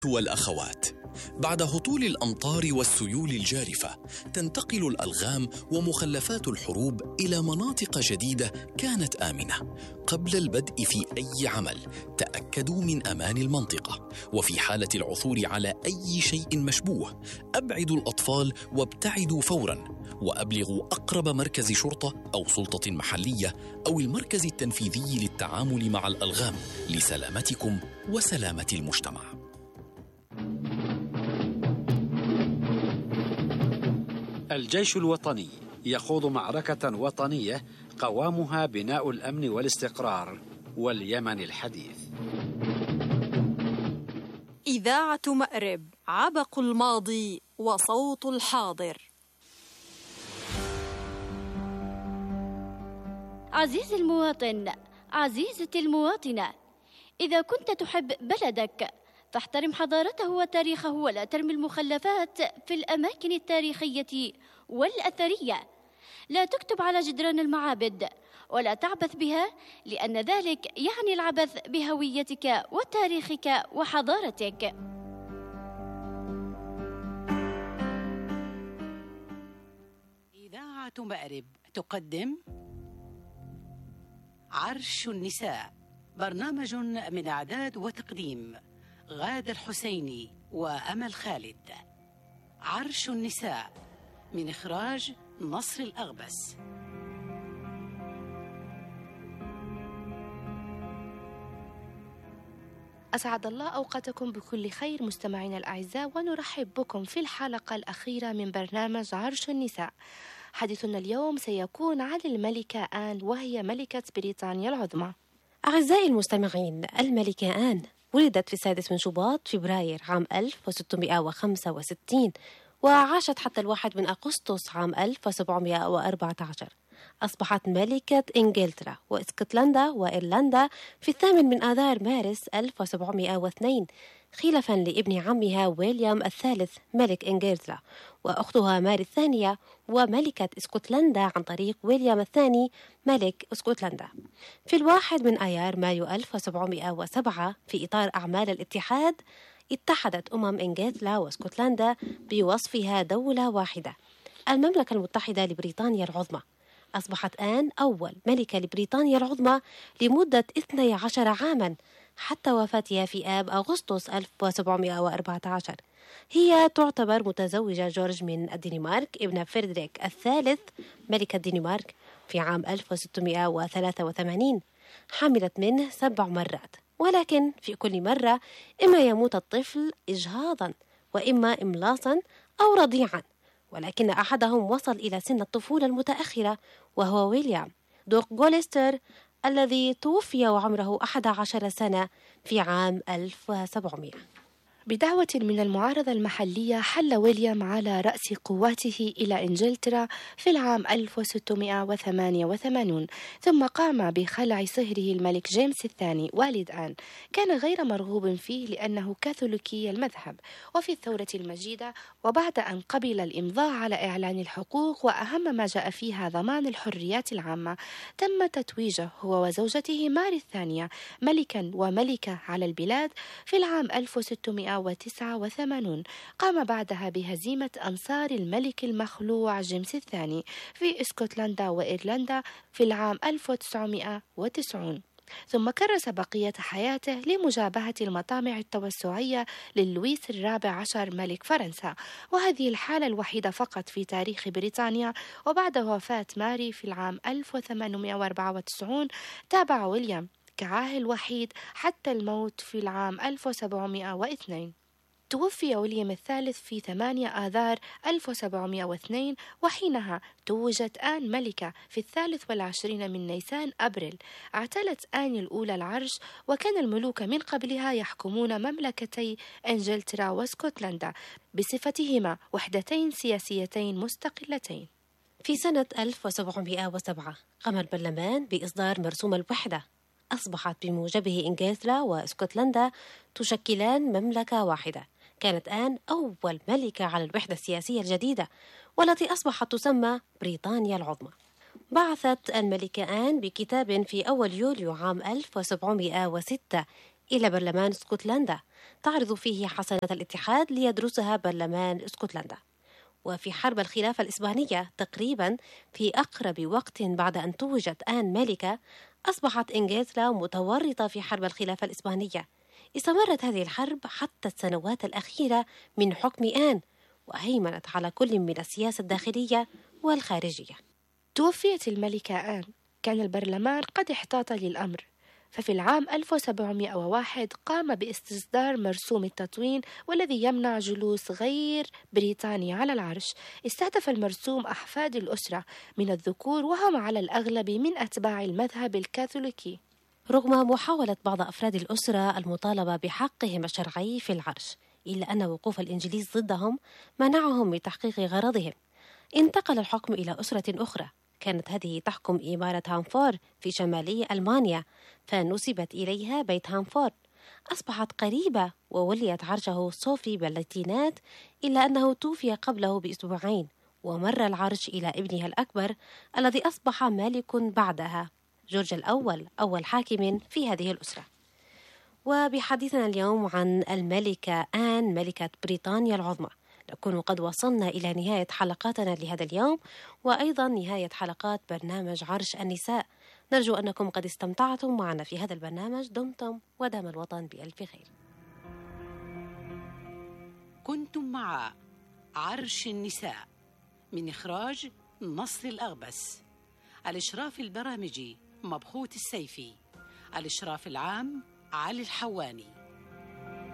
والأخوات، بعد هطول الأمطار والسيول الجارفة تنتقل الألغام ومخلفات الحروب إلى مناطق جديدة كانت آمنة. قبل البدء في أي عمل تأكدوا من أمان المنطقة، وفي حالة العثور على أي شيء مشبوه أبعدوا الأطفال وابتعدوا فوراً، وأبلغوا أقرب مركز شرطة أو سلطة محلية أو المركز التنفيذي للتعامل مع الألغام لسلامتكم وسلامة المجتمع. الجيش الوطني يخوض معركة وطنية قوامها بناء الأمن والاستقرار واليمن الحديث. إذاعة مأرب، عبق الماضي وصوت الحاضر. عزيزي المواطن، عزيزتي المواطنة، إذا كنت تحب بلدك فاحترم حضارته وتاريخه، ولا ترمي المخلفات في الأماكن التاريخية والأثرية. لا تكتب على جدران المعابد ولا تعبث بها، لأن ذلك يعني العبث بهويتك وتاريخك وحضارتك. إذاعة مأرب تقدم عرش النساء، برنامج من إعداد وتقديم غادة الحسيني وأمل خالد. عرش النساء من إخراج نصر الأغبس. أسعد الله أوقاتكم بكل خير مستمعينا الأعزاء، ونرحب بكم في الحلقة الأخيرة من برنامج عرش النساء. حديثنا اليوم سيكون عن الملكة آن، وهي ملكة بريطانيا العظمى. أعزائي المستمعين، الملكة آن ولدت في 6 من شباط فبراير عام 1665، وعاشت حتى 1 من أغسطس عام 1714. أصبحت ملكة إنجلترا وإسكتلندا وإيرلندا في 8 من آذار مارس 1702، خلفا لابن عمها ويليام الثالث ملك إنجلترا، وأختها ماري الثانية وملكة اسكتلندا عن طريق ويليام الثاني ملك اسكتلندا. في 1 من آيار مايو 1707 في إطار أعمال الاتحاد، اتحدت إنجلترا واسكتلندا بوصفها دولة واحدة، المملكة المتحدة لبريطانيا العظمى. أصبحت آن أول ملكة لبريطانيا العظمى لمدة 12 عاما حتى وفاتها في آب أغسطس 1714. هي تعتبر متزوجة جورج من الدنمارك ابن فريدريك الثالث ملك الدنمارك في عام 1683. حملت منه 7 مرات، ولكن في كل مرة إما يموت الطفل إجهاضا وإما إملاصا أو رضيعا، ولكن أحدهم وصل إلى سن الطفولة المتأخرة وهو ويليام دوق جولستر الذي توفي وعمره 11 سنة في عام 1700. بدعوة من المعارضة المحلية حل ويليام على رأس قواته إلى إنجلترا في العام 1688، ثم قام بخلع صهره الملك جيمس الثاني والد آن. كان غير مرغوب فيه لأنه كاثوليكي المذهب. وفي الثورة المجيدة، وبعد أن قبل الإمضاء على إعلان الحقوق وأهم ما جاء فيها ضمان الحريات العامة، تم تتويجه هو وزوجته ماري الثانية ملكا وملكة على البلاد في العام 1689. قام بعدها بهزيمة أنصار الملك المخلوع جيمس الثاني في اسكتلندا وإيرلندا في العام 1990، ثم كرس بقية حياته لمجابهة المطامع التوسعية للويس الرابع عشر ملك فرنسا، وهذه الحالة الوحيدة فقط في تاريخ بريطانيا. وبعد وفاة ماري في العام 1894 تابع ويليام كعاهل وحيد حتى الموت في العام 1702. توفي ويليام الثالث في 8 آذار 1702، وحينها توجت آن ملكة في 23 من نيسان أبريل. اعتلت آن الأولى العرش، وكان الملوك من قبلها يحكمون مملكتي إنجلترا واسكتلندا بصفتهما وحدتين سياسيتين مستقلتين. في سنة 1707 قام البرلمان بإصدار مرسوم الوحدة. أصبحت بموجبه إنجلترا واسكتلندا تشكلان مملكة واحدة. كانت آن أول ملكة على الوحدة السياسية الجديدة، والتي أصبحت تسمى بريطانيا العظمى. بعثت الملكة آن بكتاب في أول يوليو عام 1706 إلى برلمان اسكتلندا تعرض فيه حسنة الاتحاد ليدرسها برلمان اسكتلندا. وفي حرب الخلافة الإسبانية تقريبا في أقرب وقت بعد أن توجت آن ملكة، أصبحت إنجلترا متورطة في حرب الخلافة الإسبانية. استمرت هذه الحرب حتى السنوات الأخيرة من حكم آن، وهيمنت على كل من السياسة الداخلية والخارجية. توفيت الملكة آن، كان البرلمان قد احتاط للأمر، ففي العام 1701 قام باستصدار مرسوم التطوين والذي يمنع جلوس غير بريطاني على العرش. استهدف المرسوم أحفاد الأسرة من الذكور وهم على الأغلب من أتباع المذهب الكاثوليكي، رغم محاولة بعض أفراد الأسرة المطالبة بحقهم الشرعي في العرش، إلا أن وقوف الإنجليز ضدهم منعهم من تحقيق غرضهم. انتقل الحكم إلى أسرة أخرى، كانت هذه تحكم إمارة هامفورد في شمالي ألمانيا، فنسبت إليها بيت هامفورد. أصبحت قريبة ووليت عرشه صوفي بالتينات، إلا أنه توفي قبله بأسبوعين، ومر العرش إلى ابنها الأكبر الذي أصبح مالك بعدها، جورج الأول، أول حاكم في هذه الأسرة. وبحديثنا اليوم عن الملكة آن ملكة بريطانيا العظمى، نكون قد وصلنا إلى نهاية حلقاتنا لهذا اليوم، وأيضا نهاية حلقات برنامج عرش النساء. نرجو أنكم قد استمتعتم معنا في هذا البرنامج. دمتم ودام الوطن بألف خير. كنتم مع عرش النساء من إخراج نصر الأغبس، الإشراف البرامجي مبخوت السيفي، الإشراف العام علي الحواني.